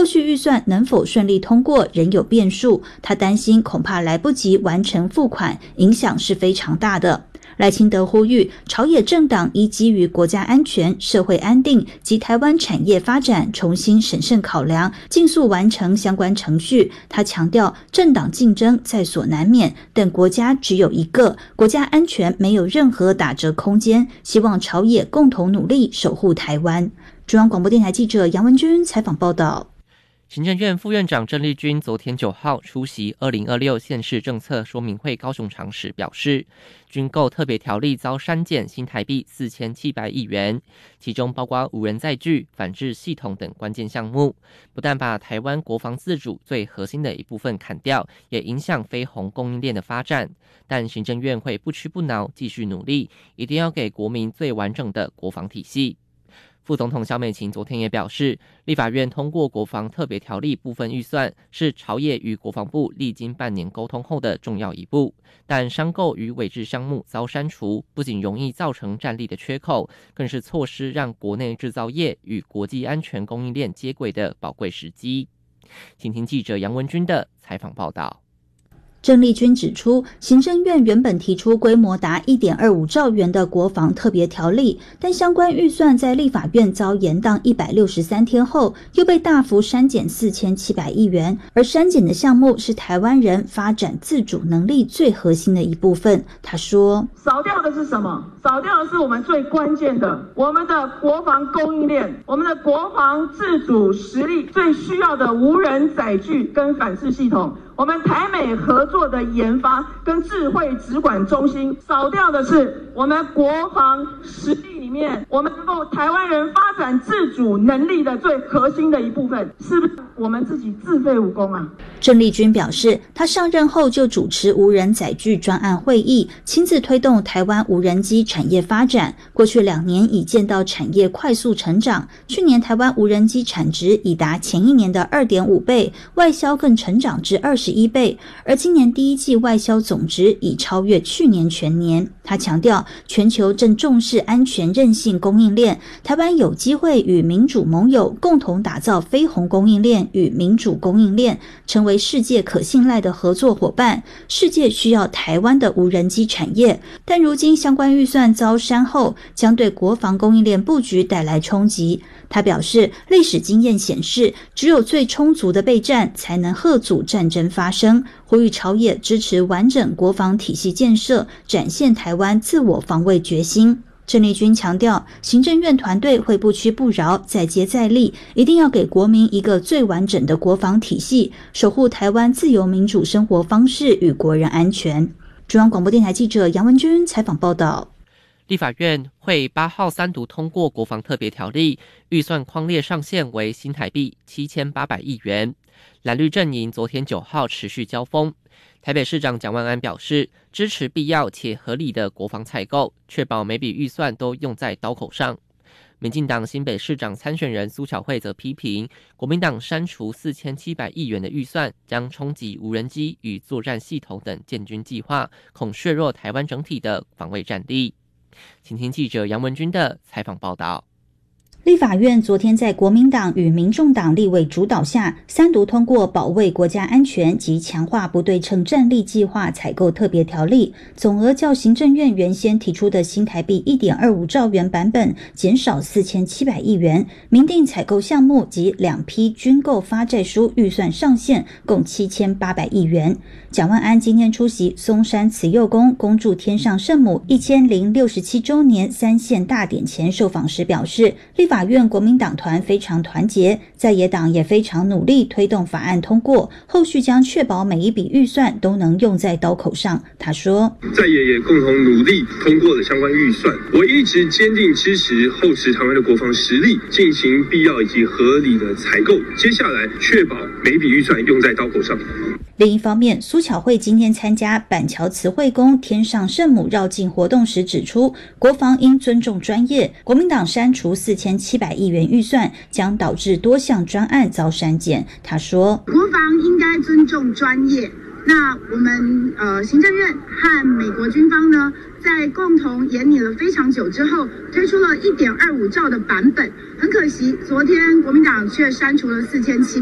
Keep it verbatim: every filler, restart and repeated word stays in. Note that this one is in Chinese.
后续预算能否顺利通过仍有变数，他担心恐怕来不及完成付款，影响是非常大的。赖清德呼吁朝野政党依基于国家安全、社会安定及台湾产业发展重新审慎考量，尽速完成相关程序。他强调，政党竞争在所难免，但国家只有一个，国家安全没有任何打折空间，希望朝野共同努力守护台湾。中央广播电台记者杨文君采访报道。 行政院副院长郑丽君昨天九号出席二零二六县市政策说明会高雄场时表示，军购特别条例遭删减新台币四千七百亿元，其中包括无人载具、反制系统等关键项目，不但把台湾国防自主最核心的一部分砍掉，也影响非宏供应链的发展。但行政院会不屈不挠，继续努力，一定要给国民最完整的国防体系。副总统萧美琴昨天也表示，立法院通过国防特别条例部分预算，是朝野与国防部历经半年沟通后的重要一步。但商购与委制项目遭删除，不仅容易造成战力的缺口，更是错失让国内制造业与国际安全供应链接轨的宝贵时机。请听记者杨文君的采访报道。 郑丽君指出，行政院原本提出规模达 一点二五兆元的国防特别条例，但相关预算在立法院遭延宕一百六十三天后，又被大幅删减四千七百亿元，而删减的项目是台湾人发展自主能力最核心的一部分。他说， 少掉的是什么？少掉的是我们最关键的，我们的国防供应链，我们的国防自主实力最需要的无人载具跟反制系统，我们台美合作的研发跟智慧直管中心，少掉的是我们国防实力里面，我们能够台湾人发展自主能力的最核心的一部分，是不是我们自己自废武功啊？ 郑丽君表示，他上任后就主持无人载具专案会议，亲自推动台湾无人机产业发展。过去两年已见到产业快速成长，去年台湾无人机产值已达前一年的 二点五倍，外销更成长至二十一倍，而今年第一季外销总值已超越去年全年。他强调，全球正重视安全韧性供应链，台湾有机会与民主盟友共同打造非宏供应链与民主供应链，成为世界可信赖的合作伙伴。世界需要台湾的无人机产业，但如今相关预算遭删后，将对国防供应链布局带来冲击。他表示，历史经验显示，只有最充足的备战，才能遏阻战争发生，呼吁朝野支持完整国防体系建设，展现台湾自我防卫决心。郑丽君强调，行政院团队会不屈不挠，再接再厉，一定要给国民一个最完整的国防体系，守护台湾自由民主生活方式与国人安全。中央广播电台记者杨文君采访报道。 立法院会八号三读通过国防特别条例，预算框列上限为新台币七千八百亿元。蓝绿阵营昨天九号持续交锋，台北市长蒋万安表示，支持必要且合理的国防采购，确保每笔预算都用在刀口上。民进党新北市长参选人苏巧慧则批评，国民党删除四千七百亿元的预算，将冲击无人机与作战系统等建军计划，恐削弱台湾整体的防卫战力。请听记者杨文君的采访报道。 立法院昨天在国民党与民众党立委主导下，三读通过保卫国家安全及强化不对称战力计划采购特别条例，总额较行政院原先提出的新台币 一点二五兆元版本减少四千七百亿元，明定采购项目及两批军购发债书预算上限共七千八百亿元。蒋万安今天出席松山慈幼宫恭祝天上圣母一千零六十七周年三献大典前受访时表示，立法院国民党团非常团结，在野党也非常努力推动法案通过，后续将确保每一笔预算都能用在刀口上。他说， 在野也共同努力通过了相关预算，我一直坚定支持厚实台湾的国防实力，进行必要以及合理的采购，接下来确保每一笔预算用在刀口上。 另一方面，苏巧慧今天参加板桥慈惠宫天上圣母绕境活动时指出，国防应尊重专业，国民党删除四千七百亿元预算，将导致多项专案遭删减。他说， 国防应该尊重专业。那我们呃行政院和美国军方呢，在共同研拟了非常久之后，推出了 一点二五兆的版本。很可惜，昨天国民党却删除了四千七